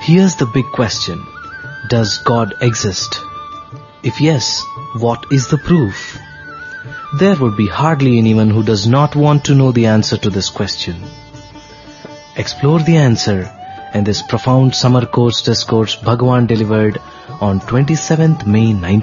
Here's the big question. Does God exist? If yes, what is the proof? There would be hardly anyone who does not want to know the answer to this question. Explore the answer in this profound summer course discourse Bhagwan delivered on 27th May 19